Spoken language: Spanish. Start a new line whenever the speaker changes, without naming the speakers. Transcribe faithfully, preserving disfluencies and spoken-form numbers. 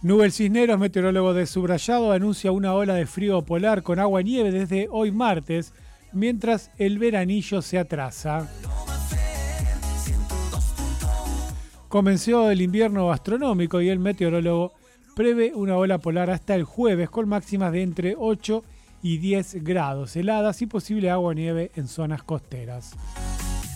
Nubel Cisneros, meteorólogo de Subrayado, anuncia una ola de frío polar con agua y nieve desde hoy martes, mientras el veranillo se atrasa. Comenzó el invierno astronómico y el meteorólogo prevé una ola polar hasta el jueves con máximas de entre ocho y diez grados, heladas y posible agua y nieve en zonas costeras.